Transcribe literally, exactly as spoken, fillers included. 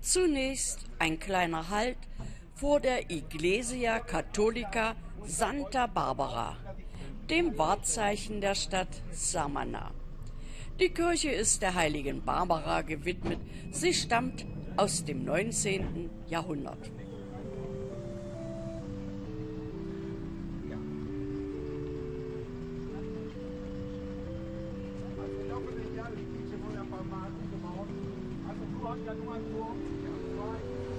Zunächst ein kleiner Halt vor der Iglesia Católica Santa Barbara, dem Wahrzeichen der Stadt Samaná. Die Kirche ist der heiligen Barbara gewidmet. Sie stammt aus dem neunzehnten Jahrhundert. Also du hast ja nur ein Tor, zwei.